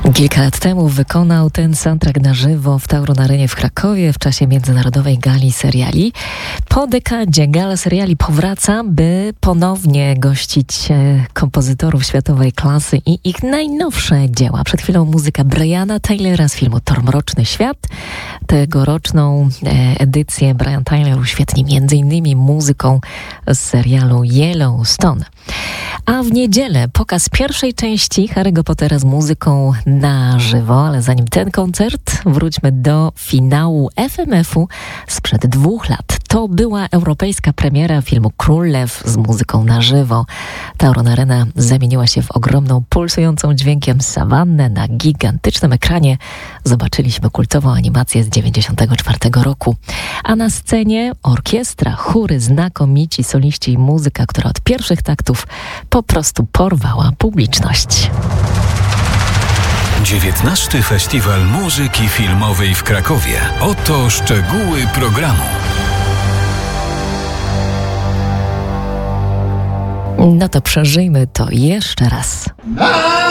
Kilka lat temu wykonał ten soundtrack na żywo w Tauron Arenie w Krakowie w czasie Międzynarodowej Gali Seriali. Po dekadzie Gala Seriali powraca, by ponownie gościć kompozytorów światowej klasy i ich najnowsze dzieła. Przed chwilą muzyka Briana Taylora z filmu Thor Mroczny Świat. Tegoroczną edycję Brian Taylor uświetni m.in. muzyką z serialu Yellowstone. A w niedzielę pokaz pierwszej części Harry'ego Pottera z muzyką na żywo, ale zanim ten koncert, wróćmy do finału FMF-u sprzed 2 lat. To była europejska premiera filmu Król Lew z muzyką na żywo. Tauron Arena zamieniła się w ogromną, pulsującą dźwiękiem sawannę. Na gigantycznym ekranie zobaczyliśmy kultową animację z 1994 roku. A na scenie orkiestra, chóry, znakomici soliści i muzyka, która od pierwszych taktów po prostu porwała publiczność. 19. Festiwal Muzyki Filmowej w Krakowie. Oto szczegóły programu. No to przeżyjmy to jeszcze raz.